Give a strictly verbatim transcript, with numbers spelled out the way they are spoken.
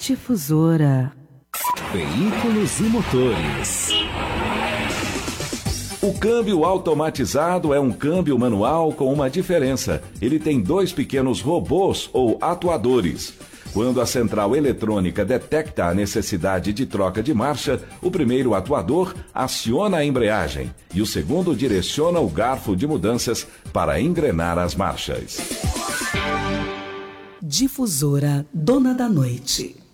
Difusora. Veículos e motores. O câmbio automatizado é um câmbio manual com uma diferença. Ele tem dois pequenos robôs ou atuadores. Quando a central eletrônica detecta a necessidade de troca de marcha, o primeiro atuador aciona a embreagem e o segundo direciona o garfo de mudanças para engrenar as marchas. Difusora, dona da noite.